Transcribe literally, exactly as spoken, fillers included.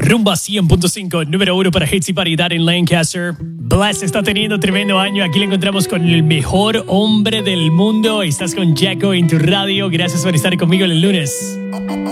Rumba cien punto cinco, número uno para hits y paridad en Lancaster. Bless está teniendo tremendo año. Aquí le encontramos con el mejor hombre del mundo. Estás con Jacko en tu radio. Gracias por estar conmigo el lunes.